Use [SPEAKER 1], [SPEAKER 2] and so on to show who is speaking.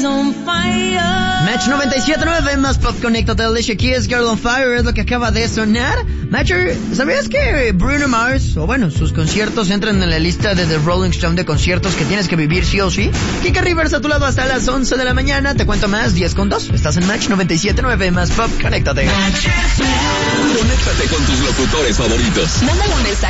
[SPEAKER 1] Match 97.9, más pop, conéctate, Alicia Keys, Girl on Fire, es lo que acaba de sonar. Matcher, ¿sabías que Bruno Mars, o bueno, sus conciertos entran en la lista de The Rolling Stone de conciertos que tienes que vivir sí o sí? Kika Rivers a tu lado hasta las 11 de la mañana, te cuento más, 10:02. Estás en Match 97.9, más pop, conéctate.
[SPEAKER 2] Conéctate con tus locutores favoritos.
[SPEAKER 3] Mándale un mensaje